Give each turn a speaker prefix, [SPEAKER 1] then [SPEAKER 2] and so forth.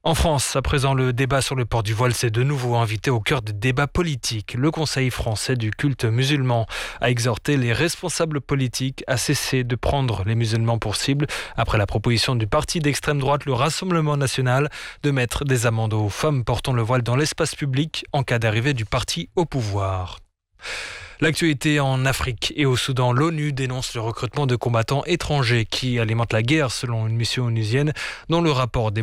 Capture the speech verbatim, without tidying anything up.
[SPEAKER 1] En France, à présent, le débat sur le port du voile s'est de nouveau invité au cœur des débats politiques. Le Conseil français du culte musulman a exhorté les responsables politiques à cesser de prendre les musulmans pour cible après la proposition du parti d'extrême droite, le Rassemblement national, de mettre des amendes aux femmes portant le voile dans l'espace public en cas d'arrivée du parti au pouvoir. L'actualité en Afrique et au Soudan, l'ONU dénonce le recrutement de combattants étrangers qui alimentent la guerre selon une mission onusienne dont le rapport des